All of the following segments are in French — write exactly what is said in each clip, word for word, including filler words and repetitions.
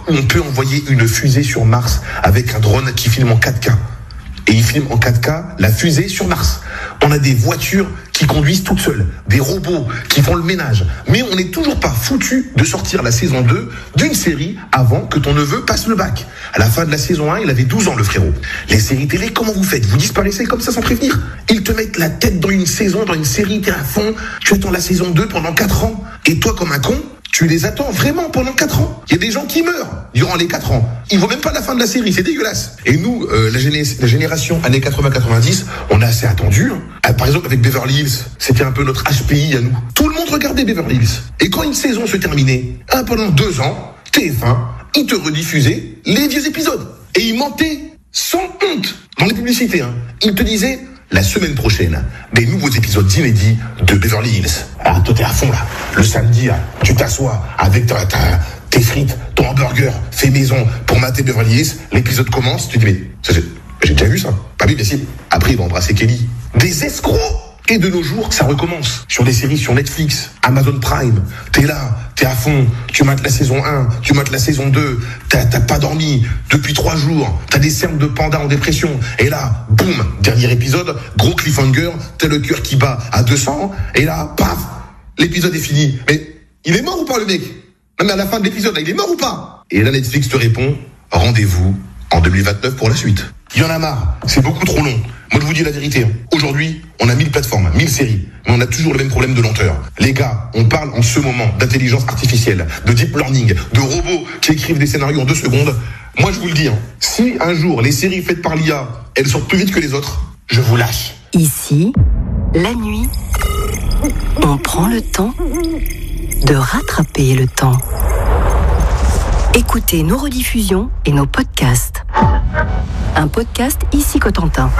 où on peut envoyer une fusée sur Mars avec un drone qui filme en quatre K. Et il filme en quatre K la fusée sur Mars. On a des voitures qui conduisent toutes seules, des robots qui font le ménage. Mais on n'est toujours pas foutu de sortir la saison deux d'une série avant que ton neveu passe le bac. À la fin de la saison un, il avait douze ans, le frérot. Les séries télé, comment vous faites? Vous disparaissez comme ça sans prévenir? Ils te mettent la tête dans une saison, dans une série, t'es à fond, tu attends la saison deux pendant quatre ans. Et toi, comme un con, tu les attends vraiment pendant quatre ans. Il y a des gens qui meurent durant les quatre ans. Ils ne voient même pas la fin de la série, c'est dégueulasse. Et nous, euh, la, géné- la génération années quatre-vingts quatre-vingt-dix, on a assez attendu. Hein. Ah, par exemple, avec Beverly Hills, c'était un peu notre H P I à nous. Tout le monde regardait Beverly Hills. Et quand une saison se terminait, hein, pendant deux ans, T F un, ils te rediffusaient les vieux épisodes. Et ils mentaient sans honte dans les publicités. Hein. Ils te disaient... La semaine prochaine, des nouveaux épisodes inédits de Beverly Hills. Ah, toi, t'es à fond, là. Le samedi, là, tu t'assois avec ta, ta, tes frites, ton hamburger fait maison pour mater Beverly Hills. L'épisode commence, tu te dis, mais ça, j'ai, j'ai déjà vu ça. Pas vu, mais si. Après, il va embrasser Kelly. Des escrocs! Et de nos jours, ça recommence. Sur des séries sur Netflix, Amazon Prime. T'es là, t'es à fond. Tu mates la saison un, tu mates la saison deux. T'as, t'as pas dormi depuis trois jours. T'as des cernes de panda en dépression. Et là, boum, dernier épisode, gros cliffhanger. T'as le cœur qui bat à deux cents. Et là, paf, l'épisode est fini. Mais il est mort ou pas, le mec? Non, mais à la fin de l'épisode, là, il est mort ou pas? Et là, Netflix te répond, rendez-vous en deux mille vingt-neuf pour la suite. Il y en a marre, c'est beaucoup trop long. Moi, je vous dis la vérité. Aujourd'hui, on a mille plateformes, mille séries, mais on a toujours le même problème de lenteur. Les gars, on parle en ce moment d'intelligence artificielle, de deep learning, de robots qui écrivent des scénarios en deux secondes. Moi, je vous le dis, hein, si un jour les séries faites par l'I A, elles sortent plus vite que les autres, je vous lâche. Ici, la nuit, on prend le temps de rattraper le temps. Écoutez nos rediffusions et nos podcasts. Un podcast Ici Cotentin.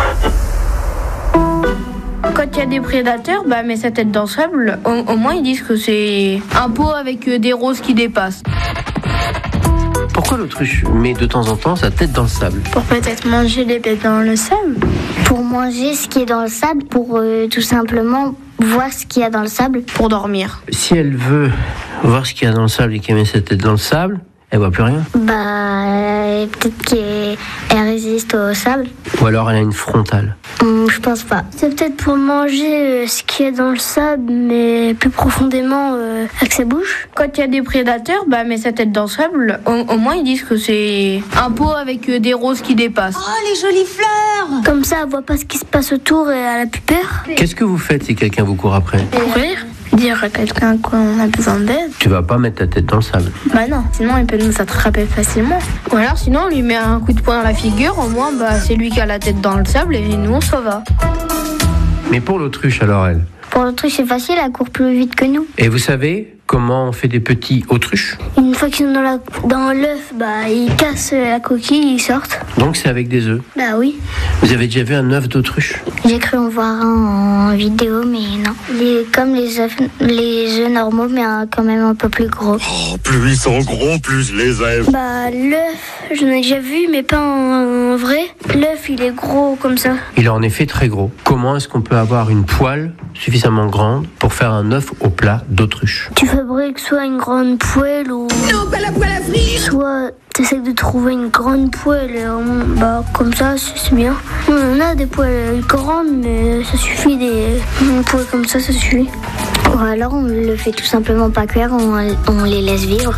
Quand il y a des prédateurs, bah, met sa tête dans le sable, au, au moins ils disent que c'est un pot avec des roses qui dépassent. Pourquoi l'autruche met de temps en temps sa tête dans le sable? Pour peut-être manger les bêtes dans le sable. Pour manger ce qui est dans le sable, pour euh, tout simplement voir ce qu'il y a dans le sable. Pour dormir. Si elle veut voir ce qu'il y a dans le sable et qu'elle met sa tête dans le sable, elle voit plus rien. Bah, euh, peut-être qu'elle résiste au sable. Ou alors elle a une frontale. Hum, je pense pas. C'est peut-être pour manger euh, ce qu'il y a dans le sable, mais plus profondément euh, avec sa bouche. Quand il y a des prédateurs, bah, met sa tête dans le sable, au, au moins ils disent que c'est un pot avec des roses qui dépassent. Oh, les jolies fleurs! Comme ça, elle voit pas ce qui se passe autour et elle a plus peur. Qu'est-ce que vous faites si quelqu'un vous court après? Courir. Dire à quelqu'un qu'on a besoin d'aide. Tu vas pas mettre ta tête dans le sable. Bah non, sinon il peut nous attraper facilement. Ou alors sinon on lui met un coup de poing dans la figure, au moins bah, c'est lui qui a la tête dans le sable et nous on s'en va. Mais pour l'autruche alors elle? Pour l'autruche c'est facile, elle court plus vite que nous. Et vous savez comment on fait des petits autruches? Une fois qu'ils sont dans, la, dans l'œuf, bah, ils cassent la coquille, ils sortent. Donc c'est avec des œufs? Bah oui. Vous avez déjà vu un œuf d'autruche? J'ai cru en voir un en vidéo, mais non. Les, comme les œufs, les œufs normaux, mais un, quand même un peu plus gros. Oh, plus ils sont gros, plus je les aime. Bah l'œuf, j'en ai déjà vu, mais pas en, en vrai. L'œuf, il est gros comme ça. Il est en effet très gros. Comment est-ce qu'on peut avoir une poêle suffisamment grande pour faire un œuf au plat d'autruche? Tu fabriques soit une grande poêle ou... Non, pas la poêle à frire! Soit t'essaies de trouver une grande poêle, et, bah comme ça c'est bien. On a des poêles grandes, mais ça suffit, des une poêle comme ça, ça suffit. Ou alors on le fait tout simplement pas cuire, on, on les laisse vivre.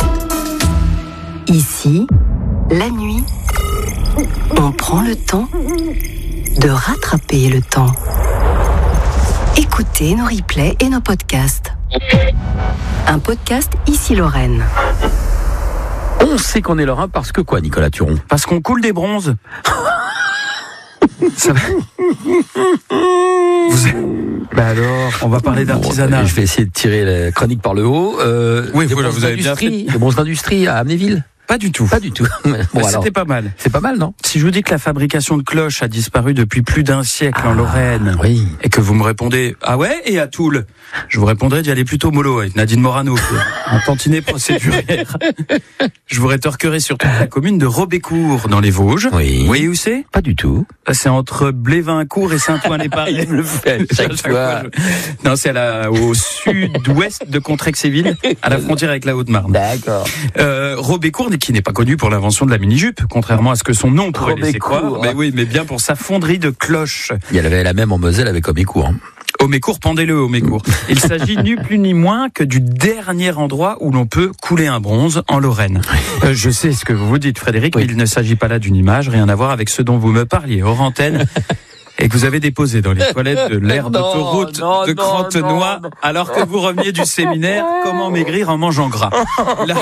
Ici, la nuit, on prend le temps de rattraper le temps. Écoutez nos replays et nos podcasts. Un podcast Ici Lorraine. On sait qu'on est lorrain parce que quoi, Nicolas Turon? Parce qu'on coule des bronzes. Ça va? Vous... Bah alors, on va parler d'artisanat. Bon, je vais essayer de tirer la chronique par le haut. Euh, oui, voilà, vous avez bien fait. Le bronze d'industrie à Amnéville? Pas du tout. Pas du tout. Bon, alors, c'était pas mal. C'est pas mal, non? Si je vous dis que la fabrication de cloches a disparu depuis plus d'un siècle ah, en Lorraine, oui. Et que vous me répondez « Ah ouais ?» et à Toul, je vous répondrai d'y aller plutôt mollo avec Nadine Morano, un tantinet procéduraire. Je vous rétorquerai surtout la commune de Robécourt, dans les Vosges. Oui. Vous voyez où c'est? Pas du tout. C'est entre Blévincourt et Saint-Ouen-les-Parets. Il me le fait chaque fois. Je... Non, c'est à la, au sud-ouest de Contrexéville, à la frontière avec la Haute-Marne. D'accord. Euh, Robécourt n'est qui n'est pas connu pour l'invention de la mini-jupe, contrairement à ce que son nom pourrait laisser croire. Mais oui, mais bien pour sa fonderie de cloches. Il y avait la même en Moselle avec Homécourt. Hein. Homécourt, pendez-le, Homécourt. Il s'agit ni plus ni moins que du dernier endroit où l'on peut couler un bronze en Lorraine. Euh, je sais ce que vous vous dites, Frédéric, oui. mais il ne s'agit pas là d'une image, rien à voir avec ce dont vous me parliez hors antenne. Et que vous avez déposé dans les toilettes de l'aire d'autoroute de Crantenoy, non, non. alors que vous reveniez du séminaire « Comment maigrir en mangeant gras ». La...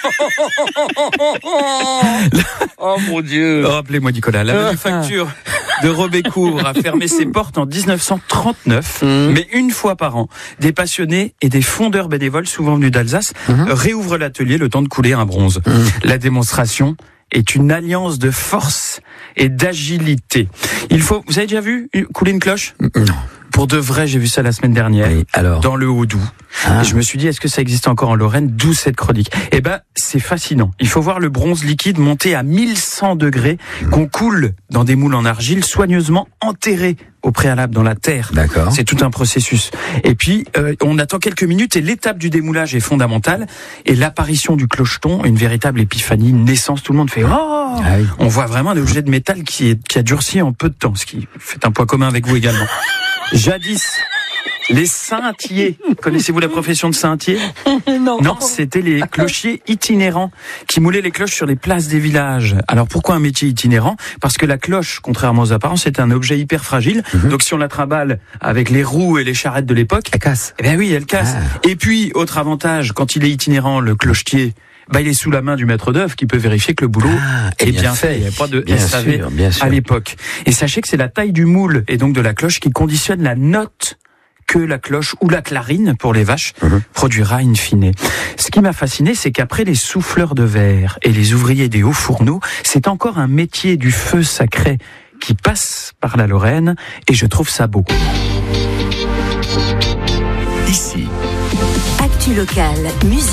La... Oh mon Dieu. Rappelez-moi Nicolas, la manufacture de Robécourt a fermé ses portes en dix-neuf cent trente-neuf, mmh. mais une fois par an, des passionnés et des fondeurs bénévoles, souvent venus d'Alsace, mmh. réouvrent l'atelier le temps de couler un bronze. Mmh. La démonstration est une alliance de force et d'agilité. Il faut, vous avez déjà vu couler une cloche ? Non. Pour de vrai, j'ai vu ça la semaine dernière, oui, alors dans le Haut-Doubs. Ah. Et je me suis dit, est-ce que ça existe encore en Lorraine ? D'où cette chronique. Eh ben, c'est fascinant. Il faut voir le bronze liquide monter à mille cent degrés, mmh. qu'on coule dans des moules en argile, soigneusement enterrés au préalable dans la terre. D'accord. C'est tout un processus. Et puis, euh, on attend quelques minutes et l'étape du démoulage est fondamentale. Et l'apparition du clocheton, une véritable épiphanie, une naissance. Tout le monde fait « Oh !» ah oui. On voit vraiment un objet de métal qui, est, qui a durci en peu de temps, ce qui fait un point commun avec vous également. Jadis, les saintiers. Connaissez-vous la profession de saintier ? Non. Non, c'était les clochiers itinérants qui moulaient les cloches sur les places des villages. Alors pourquoi un métier itinérant ? Parce que la cloche, contrairement aux apparences, c'est un objet hyper fragile. Mm-hmm. Donc si on la trimballe avec les roues et les charrettes de l'époque, elle casse. Eh ben oui, elle casse. Ah. Et puis, autre avantage, quand il est itinérant, le clochetier, bah, il est sous la main du maître d'œuvre qui peut vérifier que le boulot ah, est bien, bien fait. fait. Il n'y a pas de S A V à l'époque. Et sachez que c'est la taille du moule et donc de la cloche qui conditionne la note que la cloche ou la clarine pour les vaches mmh. produira in fine. Ce qui m'a fasciné, c'est qu'après les souffleurs de verre et les ouvriers des hauts fourneaux, c'est encore un métier du feu sacré qui passe par la Lorraine et je trouve ça beau. Ici. Actu locale, musique.